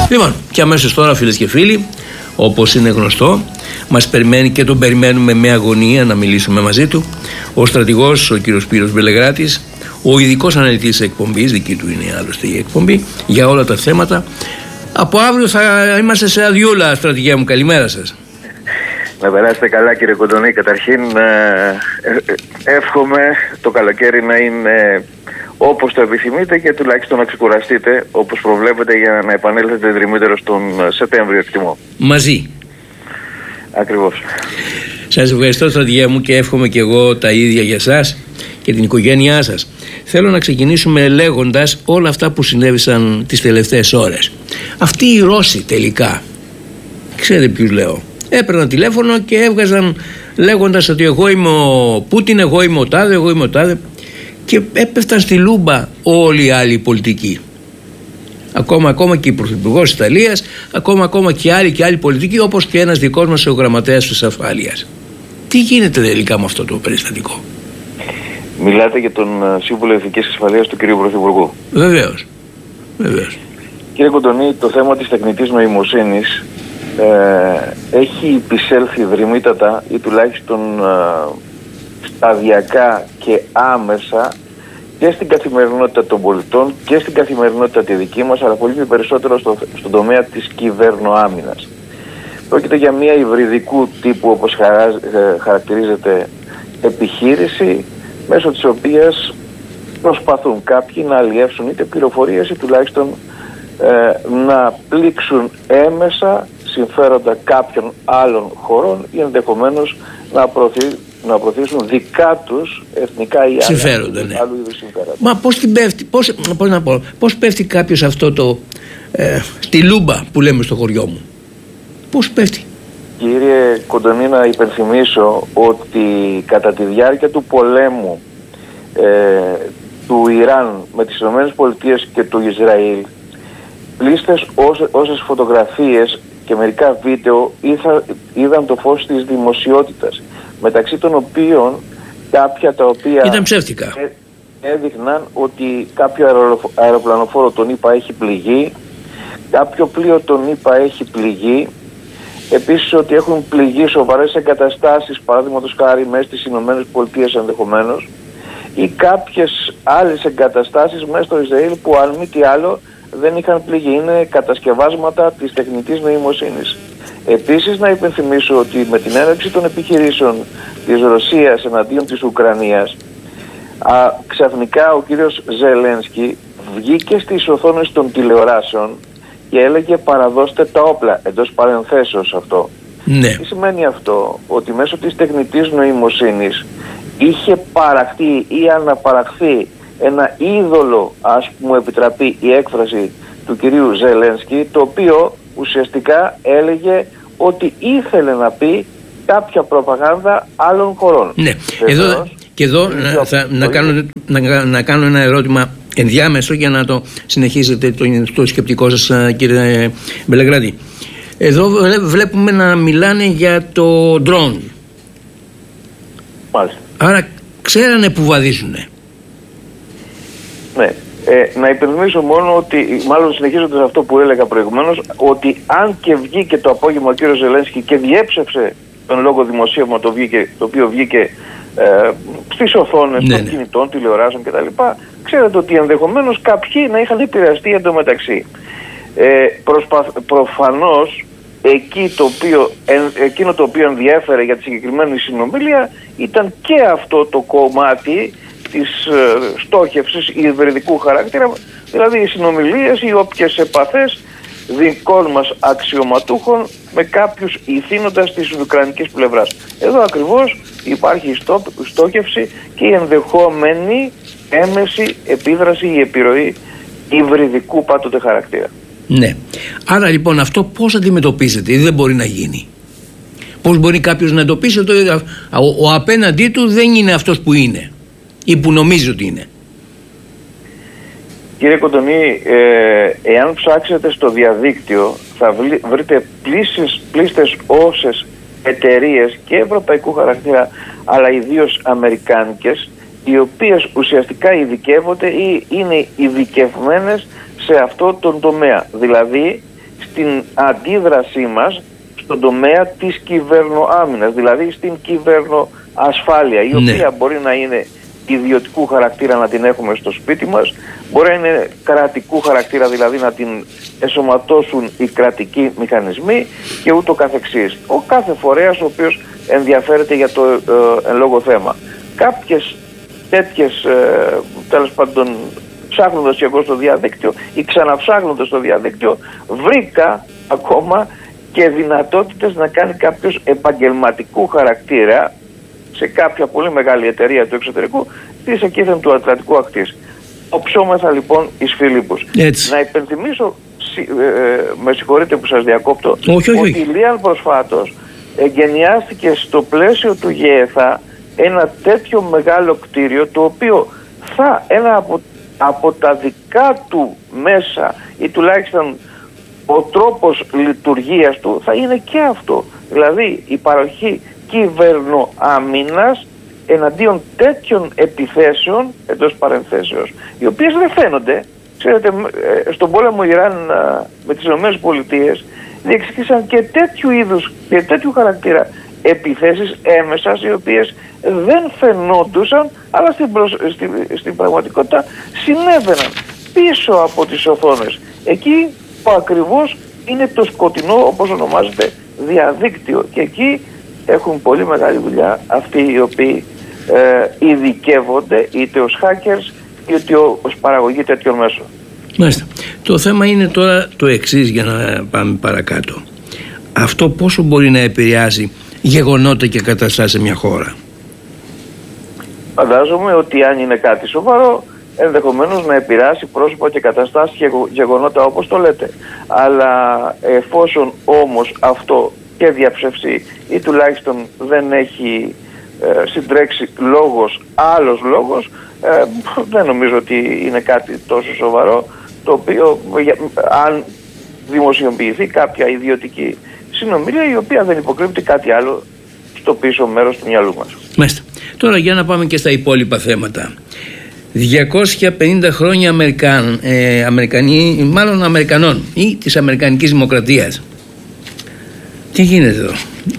Λοιπόν, και αμέσως τώρα, φίλες και φίλοι, όπως είναι γνωστό, μας περιμένει και τον περιμένουμε με αγωνία να μιλήσουμε μαζί του ο στρατηγός, ο κύριος Σπύρος Μπελεγράτης, ο ειδικός αναλυτής της εκπομπής, δική του είναι άλλωστε η εκπομπή, για όλα τα θέματα. Από αύριο θα είμαστε σε αδειούλα, στρατηγέ μου. Καλημέρα σας. Να περάσετε καλά, κύριε Κοντονή. Καταρχήν εύχομαι το καλοκαίρι να είναι όπως το επιθυμείτε και τουλάχιστον να ξεκουραστείτε όπως προβλέπετε για να επανέλθετε δρυμύτερος τον Σεπτέμβριο, εκτιμώ. Μαζί. Ακριβώς. Σας ευχαριστώ, στρατηγέ μου, και εύχομαι και εγώ τα ίδια για σας και την οικογένειά σας. Θέλω να ξεκινήσουμε λέγοντας όλα αυτά που συνέβησαν τις τελευταίες ώρες. Αυτοί οι Ρώσοι τελικά, ξέρετε ποιους λέω, έπαιρναν τηλέφωνο και έβγαζαν λέγοντας ότι εγώ είμαι ο Πούτιν, εγώ είμαι ο τάδε, εγώ είμαι ο τάδε, και έπεφταν στη λούμπα όλοι οι άλλοι πολιτικοί. Ακόμα και η Πρωθυπουργός της Ιταλίας, ακόμα και άλλοι πολιτικοί, όπως και ένας δικός μας ο γραμματέας της ασφάλειας. Τι γίνεται τελικά με αυτό το περιστατικό? Μιλάτε για τον Σύμβουλο Εθνικής Ασφαλείας του κυρίου Πρωθυπουργού? Βεβαίως. Κύριε Κοντονή, το θέμα της τεχνητής νοημοσύνης έχει επισέλθει δρυμύτατα ή τουλάχιστον σταδιακά και άμεσα και στην καθημερινότητα των πολιτών και στην καθημερινότητα τη δική μας, αλλά πολύ περισσότερο στον τομέα της κυβερνοάμυνας. Πρόκειται για μια υβριδικού τύπου, όπως χαρακτηρίζεται, επιχείρηση, μέσω της οποίας προσπαθούν κάποιοι να αλλιεύσουν είτε πληροφορίες ή τουλάχιστον να πλήξουν έμεσα συμφέροντα κάποιων άλλων χωρών ή ενδεχομένως να προωθήσουν δικά τους εθνικά ή συμφέροντα, άλλου είδους συμφέροντα. Μα πώς πέφτει κάποιος αυτό στη λούμπα που λέμε στο χωριό μου? Πώς πέφτει? Κύριε Κοντονή, να υπενθυμίσω ότι κατά τη διάρκεια του πολέμου του Ιράν με τις ΗΠΑ και του Ισραήλ, πλήστες όσες φωτογραφίες και μερικά βίντεο είδαν το φως της δημοσιότητας, μεταξύ των οποίων κάποια τα οποία ήταν ψεύτικα, έδειχναν ότι κάποιο αεροπλανοφόρο των ΗΠΑ έχει πληγεί, κάποιο πλοίο των ΗΠΑ έχει πληγεί, επίσης ότι έχουν πληγεί σοβαρές εγκαταστάσεις, παραδείγματος χάρη μέσα στις ΗΠΑ ενδεχομένως, ή κάποιες άλλες εγκαταστάσεις μέσα στο Ισραήλ που αν μη τι άλλο δεν είχαν πληγεί. Είναι κατασκευάσματα της τεχνητής νοημοσύνης. Επίσης να υπενθυμίσω ότι με την έναρξη των επιχειρήσεων της Ρωσίας εναντίον της Ουκρανίας, ξαφνικά ο κύριος Ζελένσκι βγήκε στις οθόνες των τηλεοράσεων και έλεγε παραδώστε τα όπλα, εντός παρενθέσεως αυτό. Ναι. Τι σημαίνει αυτό? Ότι μέσω της τεχνητής νοημοσύνης είχε παραχθεί ή αναπαραχθεί ένα είδωλο, ας μου επιτραπεί η έκφραση, του κυρίου Ζελένσκι, το οποίο ουσιαστικά έλεγε ότι ήθελε να πει κάποια προπαγάνδα άλλων χωρών. Ναι. Εδώ να κάνω ένα ερώτημα ενδιάμεσο για να το συνεχίσετε το σκεπτικό σας, κύριε Μπελεγράτη. Εδώ βλέπουμε να μιλάνε για το drone. Μάλιστα. Άρα ξέρανε που βαδίζουνε. Ναι. Να υπενθυμίσω μόνο ότι, μάλλον συνεχίζοντας αυτό που έλεγα προηγουμένως, ότι αν και βγήκε το απόγευμα ο κύριος Ζελένσκι και διέψευσε τον λόγο δημοσίευμα το οποίο βγήκε στις οθόνες των κινητών, τηλεοράσεων κτλ., ξέρετε ότι ενδεχομένως κάποιοι να είχαν επηρεαστεί εντωμεταξύ. Προφανώς εκείνο το οποίο ενδιέφερε για τη συγκεκριμένη συνομιλία ήταν και αυτό το κομμάτι της στόχευσης υβριδικού χαρακτήρα, δηλαδή οι συνομιλίες ή όποιες επαφές δικών μας αξιωματούχων με κάποιους ηθήνοντας της ουκρανικής πλευράς. Εδώ ακριβώς υπάρχει η στόχευση και η ενδεχόμενη έμεση επίδραση ή επιρροή υβριδικού πάντοτε χαρακτήρα. Ναι. Άρα λοιπόν αυτό πώς αντιμετωπίζεται? Δεν μπορεί να γίνει. Πώς μπορεί κάποιος να εντοπίσει ότι ο απέναντί του δεν είναι αυτός που είναι ή που νομίζει ότι είναι? Κύριε Κοντονή, εάν ψάξετε στο διαδίκτυο θα βρείτε πλήστες όσες εταιρείες και ευρωπαϊκού χαρακτήρα, αλλά ιδίως αμερικάνικες, οι οποίες ουσιαστικά ειδικεύονται ή είναι ειδικευμένες σε αυτό τον τομέα. Δηλαδή στην αντίδρασή μας στον τομέα της κυβερνοάμυνας, δηλαδή στην κυβερνοασφάλεια, η οποία μπορεί να είναι ιδιωτικού χαρακτήρα, να την έχουμε στο σπίτι μας, μπορεί να είναι κρατικού χαρακτήρα, δηλαδή να την εσωματώσουν οι κρατικοί μηχανισμοί και ούτω καθεξής. Ο κάθε φορέας ο οποίος ενδιαφέρεται για το εν λόγω θέμα. Κάποιες τέτοιες, τέλος πάντων, ψάχνοντας και εγώ στο διαδίκτυο ή ξαναψάχνοντας στο διαδίκτυο, βρήκα ακόμα και δυνατότητες να κάνει κάποιος επαγγελματικού χαρακτήρα σε κάποια πολύ μεγάλη εταιρεία του εξωτερικού της εκείθεν του Ατλαντικού ακτής. Οψόμεθα λοιπόν εις Φιλίππους. Να υπενθυμίσω, με συγχωρείτε που σας διακόπτω, όχι. ότι η Λίαν προσφάτως εγκαινιάστηκε στο πλαίσιο του ΓΕΘΑ ένα τέτοιο μεγάλο κτίριο, το οποίο θα ένα από τα δικά του μέσα ή τουλάχιστον ο τρόπος λειτουργίας του θα είναι και αυτό. Δηλαδή η παροχή κυβερνοάμυνας εναντίον τέτοιων επιθέσεων, εντός παρενθέσεως, οι οποίες δεν φαίνονται. Ξέρετε, στον πόλεμο Ιράν με τις ΗΠΑ διεξήγησαν και τέτοιου είδους και τέτοιου χαρακτήρα επιθέσεις έμεσας, οι οποίες δεν φαινόντουσαν, αλλά στην πραγματικότητα συνέβαιναν πίσω από τις οθόνες. Εκεί που ακριβώς είναι το σκοτεινό, όπως ονομάζεται, διαδίκτυο, και εκεί έχουν πολύ μεγάλη δουλειά αυτοί οι οποίοι ειδικεύονται είτε ως hackers είτε ως παραγωγή τέτοιων μέσων. Μάλιστα. Το θέμα είναι τώρα το εξής, για να πάμε παρακάτω. Αυτό πόσο μπορεί να επηρεάσει γεγονότα και καταστάσεις σε μια χώρα? Φαντάζομαι ότι αν είναι κάτι σοβαρό, ενδεχομένως να επηρεάσει πρόσωπα και καταστάσεις και γεγονότα, όπως το λέτε. Αλλά εφόσον όμως αυτό και διαψευστεί ή τουλάχιστον δεν έχει συντρέξει άλλος λόγος, δεν νομίζω ότι είναι κάτι τόσο σοβαρό, το οποίο αν δημοσιοποιηθεί κάποια ιδιωτική συνομιλία, η οποία δεν υποκρύπτει κάτι άλλο στο πίσω μέρος του μυαλού μας. Μάλιστα. Τώρα για να πάμε και στα υπόλοιπα θέματα. 250 χρόνια Αμερικανών ή της Αμερικανικής Δημοκρατίας. Τι γίνεται εδώ?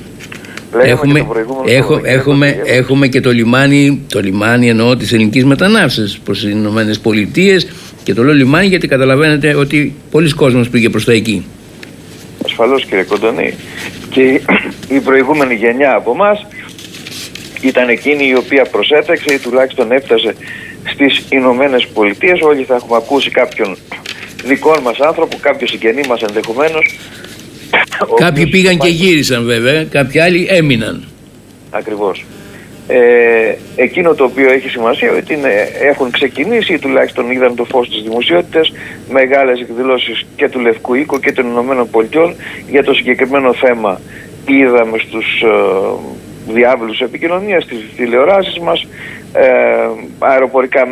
Έχουμε και το λιμάνι εννοώ της ελληνικής μετανάστευσης προς τις Ηνωμένες Πολιτείες, και το λέω λιμάνι γιατί καταλαβαίνετε ότι πολλοί κόσμος πήγε προς τα εκεί. Ασφαλώς, κύριε Κοντονή, και η προηγούμενη γενιά από εμάς ήταν εκείνη η οποία προσέταξε ή τουλάχιστον έφτασε στις Ηνωμένες Πολιτείες. Όλοι θα έχουμε ακούσει κάποιον δικό μας άνθρωπο, κάποιο συγγενή μας ενδεχομένως. Κάποιοι πήγαν και γύρισαν βέβαια, κάποιοι άλλοι έμειναν. Ακριβώς. Εκείνο το οποίο έχει σημασία ότι έχουν ξεκινήσει ή τουλάχιστον είδαν το φως της δημοσιότητας μεγάλες εκδηλώσεις και του Λευκού Οίκου και των Ηνωμένων Πολιτειών για το συγκεκριμένο θέμα. Είδαμε στους διάβλους επικοινωνίας, στις τηλεοράσεις μας, αεροπορικά